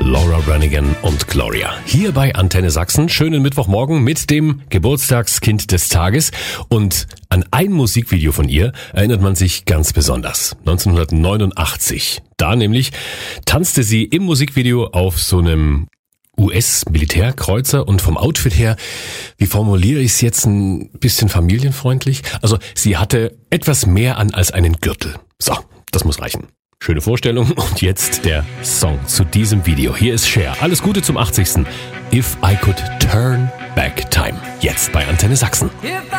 Laura Branigan und Gloria. Hier bei Antenne Sachsen. Schönen Mittwochmorgen mit dem Geburtstagskind des Tages. Und an ein Musikvideo von ihr erinnert man sich ganz besonders. 1989. Da nämlich tanzte sie im Musikvideo auf so einem US-Militärkreuzer und vom Outfit her, wie formuliere ich es jetzt, ein bisschen familienfreundlich? Also sie hatte etwas mehr an als einen Gürtel. So, das muss reichen. Schöne Vorstellung und jetzt der Song zu diesem Video. Hier ist Cher. Alles Gute zum 80. If I Could Turn Back Time. Jetzt bei Antenne Sachsen.